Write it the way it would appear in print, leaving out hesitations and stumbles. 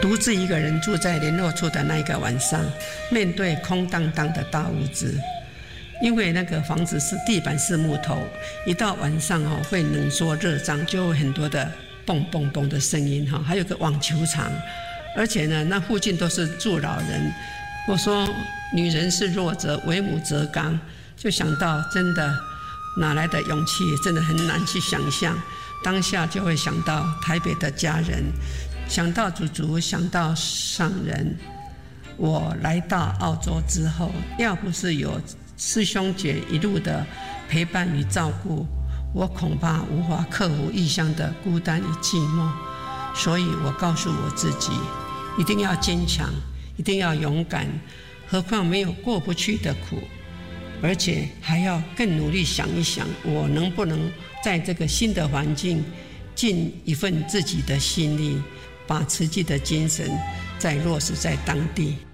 独自一个人住在联络处的那一个晚上，面对空荡荡的大屋子，因为那个房子是地板是木头，一到晚上会冷缩热胀，就会很多的蹦蹦蹦的声音，还有个网球场，而且呢，那附近都是住老人。我说女人是弱者，为母则刚，就想到真的哪来的勇气，真的很难去想象。当下就会想到台北的家人，想到祖祖，想到上人。我来到澳洲之后，要不是有师兄姐一路的陪伴与照顾，我恐怕无法克服异乡的孤单与寂寞。所以我告诉我自己，一定要坚强，一定要勇敢，何况没有过不去的苦，而且还要更努力想一想，我能不能在这个新的环境尽一份自己的心力，把慈济的精神再落实在当地。